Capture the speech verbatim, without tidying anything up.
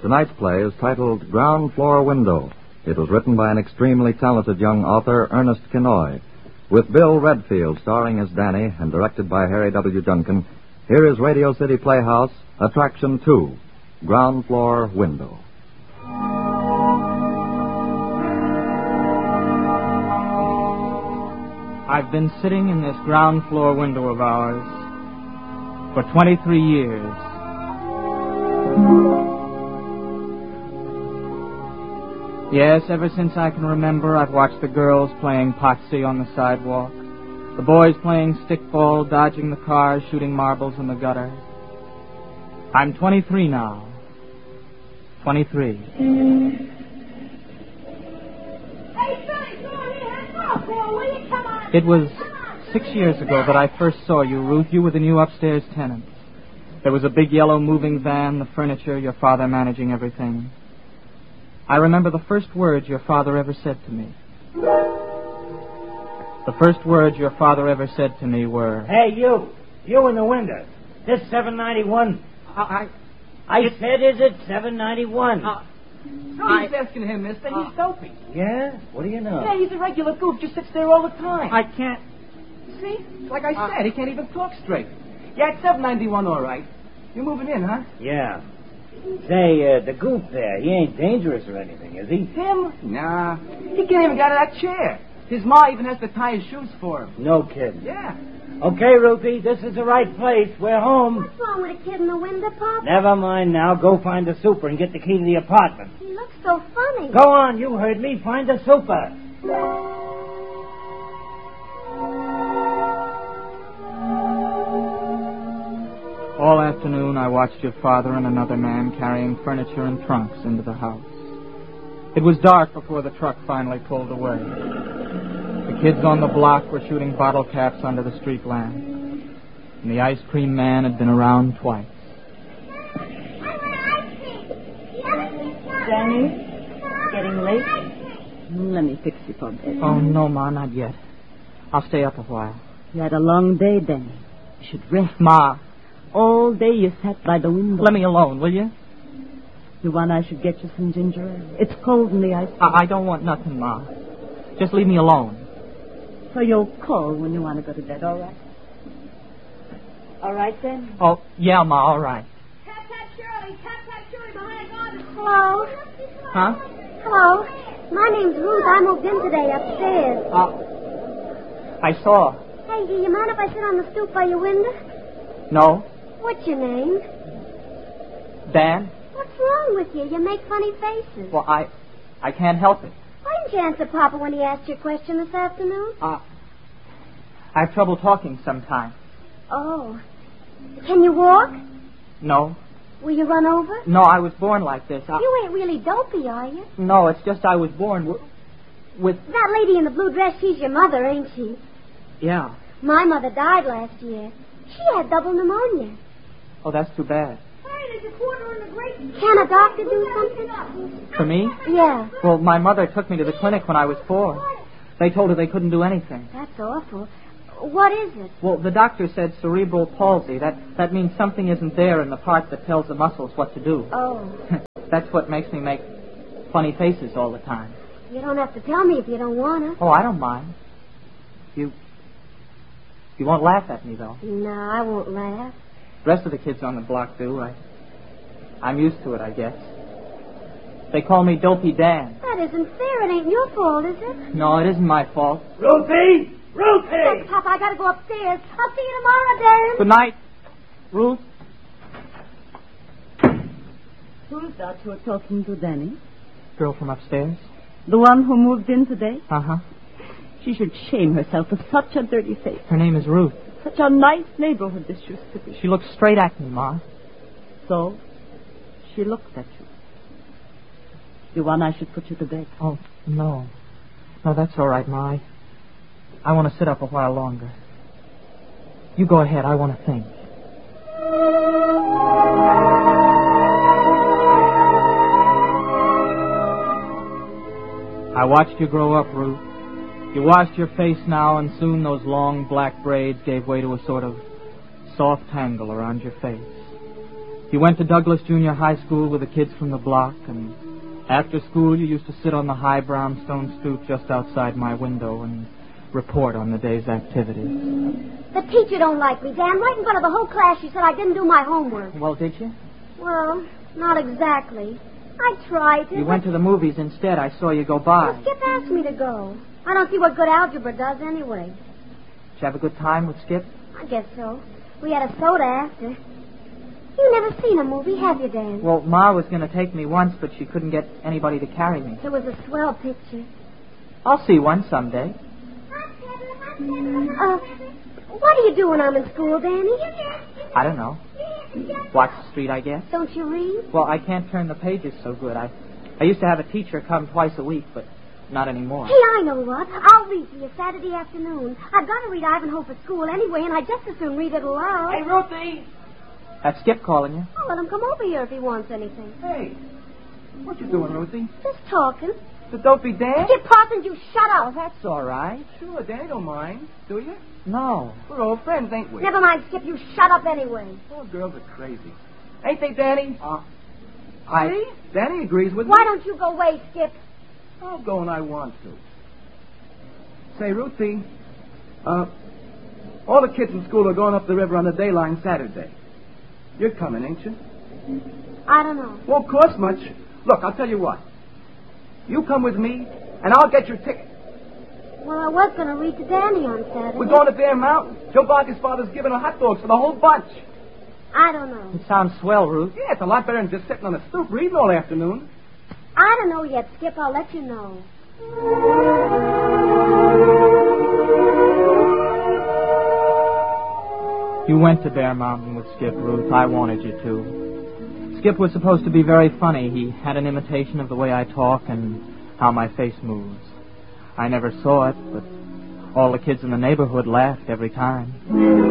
Tonight's play is titled Ground Floor Window. It was written by an extremely talented young author, Ernest Kinoy. With Bill Redfield starring as Danny and directed by Harry W. Duncan, here is Radio City Playhouse, Attraction two, Ground Floor Window. I've been sitting in this ground floor window of ours for twenty-three years. Yes, ever since I can remember, I've watched the girls playing potsy on the sidewalk, the boys playing stickball, dodging the cars, shooting marbles in the gutter. I'm twenty-three now. twenty-three. It was six years ago that I first saw you, Ruth. You were the new upstairs tenant. There was a big yellow moving van, the furniture, your father managing everything. I remember the first words your father ever said to me. The first words your father ever said to me were... Hey, you! You in the window. This seven ninety-one... I... I, I said, is it seven ninety-one? Uh, Nobody's asking him, mister. Uh, He's dopey. Yeah? What do you know? Yeah, he's a regular goof. Just sits there all the time. I can't... See? Like I Uh, said, he can't even talk straight. Yeah, it's seven ninety-one, all right. You're moving in, huh? Yeah. Say, uh, the goof there, he ain't dangerous or anything, is he? Him? Nah. He can't even get out of that chair. His ma even has to tie his shoes for him. No kidding. Yeah. Okay, Ruthie, this is the right place. We're home. What's wrong with a kid in the window, Pop? Never mind now. Go find the super and get the key to the apartment. He looks so funny. Go on, you heard me. Find the super. All afternoon, I watched your father and another man carrying furniture and trunks into the house. It was dark before the truck finally pulled away. The kids on the block were shooting bottle caps under the street lamp. And the ice cream man had been around twice. Danny, getting late? Let me fix you for bed. Oh, no, Ma, not yet. I'll stay up a while. You had a long day, Danny. You should rest. Ma, All day you sat by the window. let me alone, will you? You want I should get you some ginger ale? It's cold in the ice. I, I don't want nothing, Ma. Just leave me alone. So you'll call when you want to go to bed, all right? All right, then? Oh, yeah, Ma, all right. Tap, tap, Shirley. Tap, tap, Shirley behind the garden. Hello? Huh? Hello? My name's Ruth. I moved in today upstairs. Uh, I saw. Hey, do you mind if I sit on the stoop by your window? No? What's your name? Dan? What's wrong with you? You make funny faces. Well, I... I can't help it. Why didn't you answer Papa when he asked you a question this afternoon? Uh, I have trouble talking sometimes. Oh. Can you walk? No. Will you run over? No, I was born like this. I... You ain't really dopey, are you? No, it's just I was born with... with... That lady in the blue dress, she's your mother, ain't she? Yeah. My mother died last year. She had double pneumonia. Oh, that's too bad. Hey, there's a quarter in the grate. Can a doctor do something? For me? Yeah. Well, my mother took me to the clinic when I was four. They told her they couldn't do anything. That's awful. What is it? Well, the doctor said cerebral palsy. That that means something isn't there in the part that tells the muscles what to do. Oh. That's what makes me make funny faces all the time. You don't have to tell me if you don't want to. Oh, I don't mind. You... You won't laugh at me, though. No, I won't laugh. The rest of the kids on the block do. I... I'm used to it, I guess. They call me Dopey Dan. That isn't fair. It ain't your fault, is it? No, it isn't my fault. Ruthie! Ruthie! Look, Papa, I gotta go upstairs. I'll see you tomorrow, Dan. Good night, Ruth. Who's that you're talking to, Danny? Girl from upstairs? The one who moved in today? Uh-huh. She should shame herself with such a dirty face. Her name is Ruth. Such a nice neighborhood this used to be. She looks straight at me, Ma. So, she looked at you. You want I should put you to bed? Oh, no. No, that's all right, Ma. I, I want to sit up a while longer. You go ahead. I want to think. I watched you grow up, Ruth. You washed your face now, and soon those long black braids gave way to a sort of soft tangle around your face. You went to Douglas Junior High School with the kids from the block, and after school you used to sit on the high brownstone stoop just outside my window and report on the day's activities. The teacher don't like me, Dan. Right in front of the whole class, she said I didn't do my homework. Well, did you? Well, not exactly. I tried to. You went to the movies instead. I saw you go by. Well, Skip asked me to go. I don't see what good algebra does anyway. Did you have a good time with Skip? I guess so. We had a soda after. You never seen a movie, have you, Dan? Well, Ma was going to take me once, but she couldn't get anybody to carry me. It was a swell picture. I'll see one someday. Uh, what do you do when I'm in school, Danny? I don't know. Watch the street, I guess. Don't you read? Well, I can't turn the pages so good. I, I used to have a teacher come twice a week, but not anymore. Hey, I know what. I'll read to you Saturday afternoon. I've got to read Ivanhoe for school anyway, and I just as soon read it aloud. Hey, Ruthie! That's Skip calling you. I'll let him come over here if he wants anything. Hey, what you doing, Ruthie? Just talking. The dopey Dan? Skip Parsons, you shut up. Oh, that's all right. Sure, Danny don't mind. Do you? No. We're old friends, ain't we? Never mind, Skip. You shut up anyway. All girls are crazy. Ain't they, Danny? Uh, I... See? Danny agrees with me. Why don't you go away, Skip? I'll go when I want to. Say, Ruthie, uh, all the kids in school are going up the river on the Dayline Saturday. You're coming, ain't you? I don't know. Won't cost much. Look, I'll tell you what. You come with me, and I'll get your ticket. Well, I was going to read to Danny on Saturday. We're going to Bear Mountain. Joe Barker's father's giving her hot dogs for the whole bunch. I don't know. It sounds swell, Ruth. Yeah, it's a lot better than just sitting on a stoop reading all afternoon. I don't know yet, Skip. I'll let you know. You went to Bear Mountain with Skip, Ruth. I wanted you to. Skip was supposed to be very funny. He had an imitation of the way I talk and how my face moves. I never saw it, but all the kids in the neighborhood laughed every time.